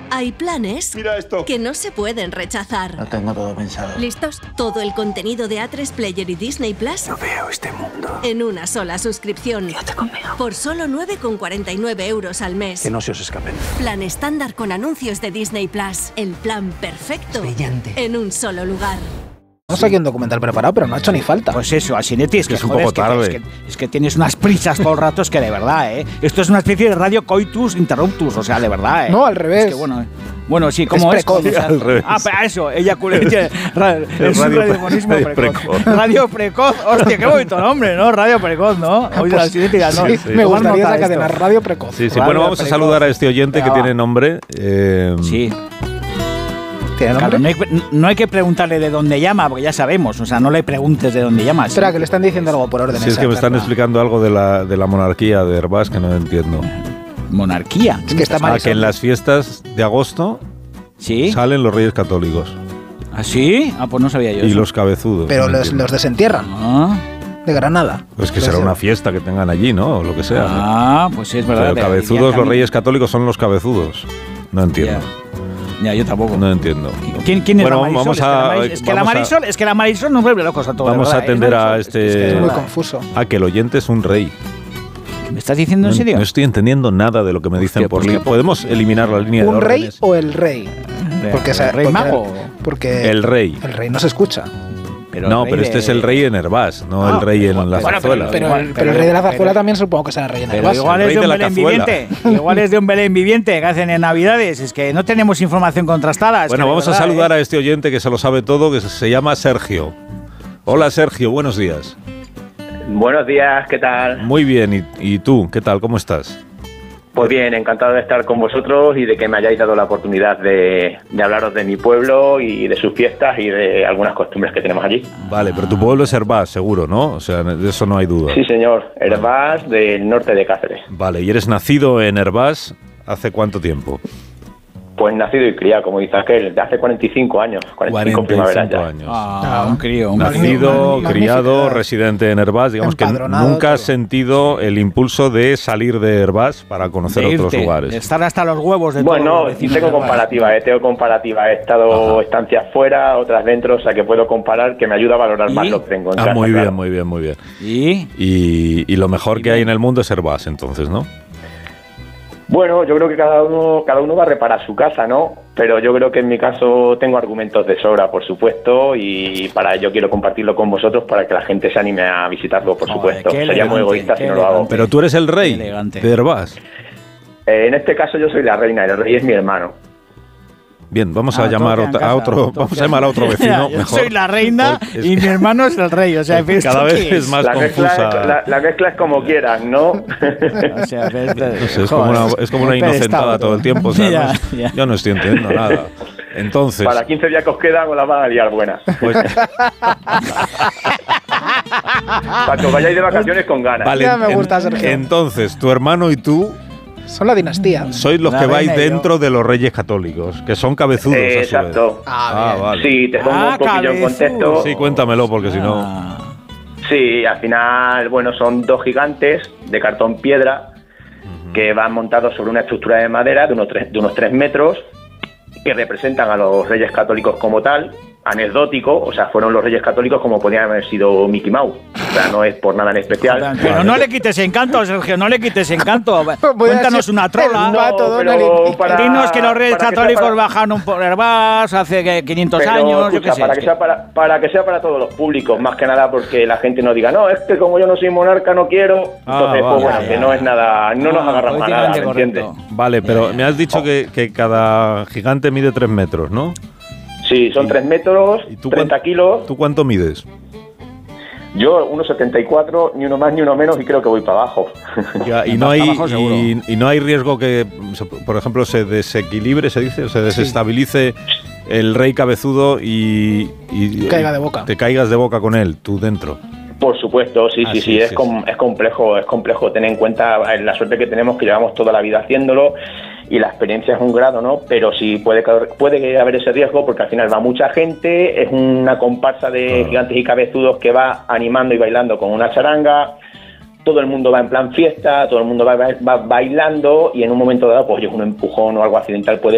Hay planes que no se pueden rechazar. Lo tengo todo pensado. ¿Listos? Todo el contenido de A3 Player y Disney Plus. No veo este mundo. En una sola suscripción. Quédate conmigo. Por solo 9,49 euros al mes. Que no se os escapen. Plan estándar con anuncios de Disney Plus. El plan perfecto. Brillante. En un solo lugar. No sé qué un documental preparado, pero no ha hecho ni falta. Pues eso, Asinetti, es que es un poco tarde. Es que tienes unas prisas todo el rato, es que de verdad, ¿eh? Esto es una especie de radio coitus interruptus, o sea, de verdad, ¿eh? No, al revés. Es que bueno, sí, ¿cómo es? precoz. O sea, Al revés. pero eso, es un radiofonismo precoz. Radio precoz, hostia, qué bonito nombre, ¿no? Radio precoz, ¿no? Oye, Pues, Asinetti, ¿no? sí, me Tomar gustaría nota esa de cadena, esto. Radio Precoz. Sí, sí. Radio Bueno, vamos a precoz. saludar a este oyente que Venga, tiene nombre. Sí. ¿Tiene nombre? Claro, no hay que preguntarle de dónde llama, porque ya sabemos, o sea, no le preguntes de dónde llama. Espera, que le están diciendo algo por orden. Si es que me están explicar explicando algo de la monarquía de Hervás que no entiendo. Monarquía. Es que está mal. Que en las fiestas de agosto ¿Sí? salen los reyes católicos ¿Ah, sí? Ah, pues no sabía yo y eso. los cabezudos. Pero no los entiendo. desentierran Ah, de Granada. Pues que será una fiesta que tengan allí, ¿no? O lo que sea. ¿no? pues sí, es verdad. Pero te cabezudos, diría los que- reyes católicos son los cabezudos. No entiendo. Ya, yo tampoco. No entiendo. ¿Quién es Bueno, la Marisol? vamos Es que la Marisol nos vuelve locos a todos. Vamos a atender a este... Es muy confuso. que el oyente es un rey. ¿Me estás diciendo en serio? No estoy entendiendo nada de lo que me dicen Hostia, por pues línea. qué ¿Podemos eliminar la línea de ¿Un rey órdenes? o el rey? Porque ¿El rey mago? Porque El rey. el rey no se escucha. No, pero este es el rey en Hervás, no el rey en la zarzuela. Pero el rey de la zarzuela también supongo que será rey en Pero Hervás. igual el es rey de de un la Belén cazuela. viviente. Igual es de un Belén viviente que hacen en Navidades. Es que no tenemos información contrastada. Bueno, vamos a saludar a este oyente que se lo sabe todo, que se llama Sergio. Hola Sergio, buenos días. Buenos días, ¿qué tal? Muy bien, ¿y tú? ¿Qué tal? ¿Cómo estás? Pues bien, encantado de estar con vosotros y de que me hayáis dado la oportunidad de hablaros de mi pueblo y de sus fiestas y de algunas costumbres que tenemos allí. Vale, pero tu pueblo es Hervás, seguro, ¿no? O sea, de eso no hay duda. Sí, señor, Hervás del norte de Cáceres. Vale, ¿y eres nacido en Hervás hace cuánto tiempo? Pues nacido y criado, como dice aquel, de hace 45 años, 45 primaveras ya. años. Un crío. Nacido, magnífico. criado, residente en Hervás, digamos que Empadronado, nunca has todo. sentido el impulso de salir de Hervás para conocer De otros irte, lugares. de estar hasta los huevos de todos Bueno, los vecinos tengo de Hervás. comparativa, he estado estancias fuera, otras dentro, o sea que puedo comparar, que me ayuda a valorar más lo que tengo en casa. Muy claro. bien, muy bien, muy bien. ¿Y? Y lo mejor que hay en el mundo es Hervás, entonces, ¿no? Bueno, yo creo que cada uno va a reparar su casa, ¿no? Pero yo creo que en mi caso tengo argumentos de sobra, por supuesto, y para ello quiero compartirlo con vosotros para que la gente se anime a visitarlo, por supuesto. qué Sería muy elegante, egoísta si qué no lo hago. elegante. Pero tú eres el Qué rey elegante. de Hervás. En este caso yo soy la reina, el rey es mi hermano. Bien, vamos a todo llamar queda en a casa, otro, todo vamos a queda- llamar a otro vecino Yo mejor. soy la reina Porque es y que mi hermano es el rey. O sea, ¿esto cada vez qué es más La mezcla, confusa. la mezcla es como quieras, ¿no? O sea, No sé, es como una qué inocentada pedestado todo el tiempo. O sea, Ya, no es- ya. Yo no estoy entendiendo nada. Entonces, Para 15 días que os quedan os la van a liar buena. pues, Para que os vayáis de vacaciones con ganas. vale, Ya me gusta, Sergio. entonces, tu hermano y tú Son la dinastía. sois los La que vais reina y yo. dentro de los reyes católicos, que son cabezudos a su vez. Exacto. Bien. Vale. Sí, te pongo un poquillo en cabezudo. contexto. Sí, cuéntamelo, porque si no... Ah. Sí, al final, bueno, son dos gigantes de cartón piedra que van montados sobre una estructura de madera de unos 3 metros que representan a los reyes católicos como tal, anecdótico, o sea, fueron los reyes católicos como podían haber sido Mickey Mouse. O sea, no es por nada en especial. Pero no le quites encanto, Sergio, no le quites encanto. Cuéntanos decir, una trola. el pato Donald pero y- para- Dinos que los reyes para que sea católicos para- bajaron por Hervás hace 500 Pero, años, yo escucha, qué sé. para es que sea para que sea para todos los públicos, más que nada porque la gente no diga, no, es que como yo no soy monarca no quiero. Entonces, vale. pues bueno, Ya, que ya. no es nada, no nos agarramos a nada, ¿me políticamente entiendes? correcto. Vale, pero Ya. me has dicho que cada gigante mide 3 metros, ¿no? Sí, son 3 metros, ¿Y tú 30 kilos. ¿Tú cuánto mides? Yo 1,74, ni uno más ni uno menos, y creo que voy para abajo. Ya, y no hay abajo seguro. y no hay riesgo que, por ejemplo, se desequilibre, se dice, o se desestabilice el rey cabezudo y Caiga de boca. te caigas de boca con él, tú dentro. Por supuesto, sí, Sí, es complejo tener en cuenta la suerte que tenemos, que llevamos toda la vida haciéndolo, y la experiencia es un grado, ¿no? Pero sí puede haber ese riesgo, porque al final va mucha gente, es una comparsa de gigantes y cabezudos que va animando y bailando con una charanga, todo el mundo va en plan fiesta, todo el mundo va bailando, y en un momento dado, pues un empujón o algo accidental puede